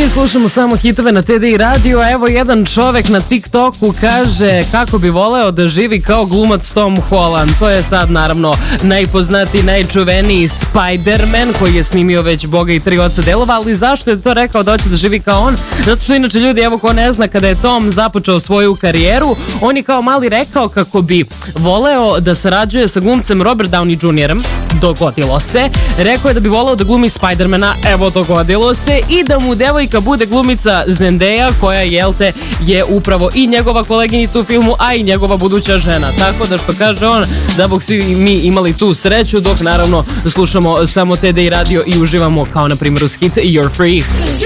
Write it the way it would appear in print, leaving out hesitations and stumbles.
Mi slušamo samo hitove na TDI radio, a evo jedan čovek na TikToku kaže kako bi voleo da živi kao glumac Tom Holland. To je sad naravno najpoznatiji, najčuveniji Spider-Man koji je snimio već Boga i 3 oca delova, ali zašto je to rekao da hoće da živi kao on? Zato što inače ljudi, evo ko ne zna, kada je Tom započeo svoju karijeru, on je kao mali rekao kako bi voleo da sarađuje sa glumcem Robert Downey Jr. Dogodilo se. Rekao je da bi voleo da glumi Spider-mana, evo dogodilo se, i da mu devojka bude glumica Zendaya, koja je upravo i njegova koleginica u filmu, a i njegova buduća žena. Tako da što kaže on, da bog svi mi imali tu sreću, dok naravno slušamo samo TDI radio i uživamo kao na primjer uz hit You're Free.